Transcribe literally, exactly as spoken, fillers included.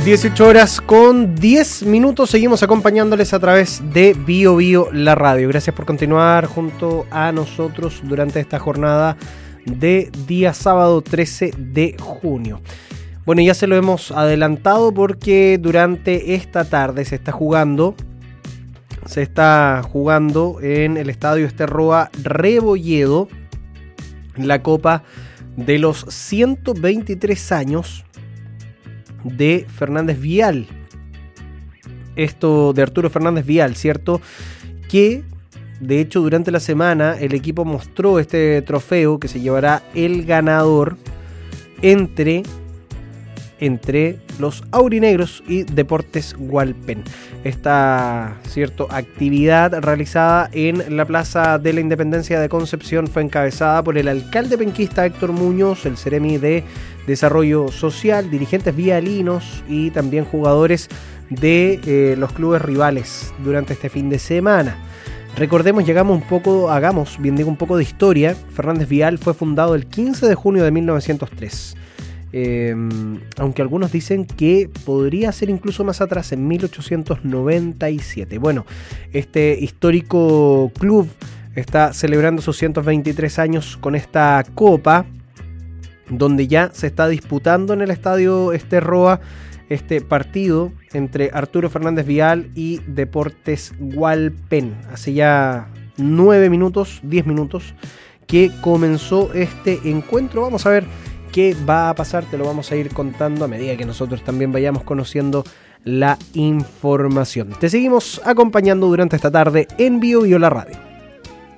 dieciocho horas con diez minutos, seguimos acompañándoles a través de Bio Bio la radio. Gracias por continuar junto a nosotros durante esta jornada de día sábado trece de junio. Bueno, ya se lo hemos adelantado porque durante esta tarde se está jugando, se está jugando en el estadio Esterroa Rebolledo la Copa de los ciento veintitrés años de Fernández Vial. Esto de Arturo Fernández Vial, ¿cierto? Que de hecho durante la semana el equipo mostró este trofeo que se llevará el ganador entre, entre los aurinegros y Deportes Hualpén. Esta, cierto, actividad realizada en la Plaza de la Independencia de Concepción fue encabezada por el alcalde penquista Héctor Muñoz, el Seremi de Desarrollo Social, dirigentes vialinos y también jugadores de eh, los clubes rivales durante este fin de semana. Recordemos, llegamos un poco, hagamos bien digo un poco de historia. Fernández Vial fue fundado el quince de junio de mil novecientos tres. Eh, aunque algunos dicen que podría ser incluso más atrás, en mil ochocientos noventa y siete. Bueno, este histórico club está celebrando sus ciento veintitrés años con esta copa, donde ya se está disputando en el estadio Esterroa este partido entre Arturo Fernández Vial y Deportes Hualpén. Hace ya nueve minutos, diez minutos que comenzó este encuentro. Vamos a ver qué va a pasar, te lo vamos a ir contando a medida que nosotros también vayamos conociendo la información. Te seguimos acompañando durante esta tarde en Bio Bio la radio.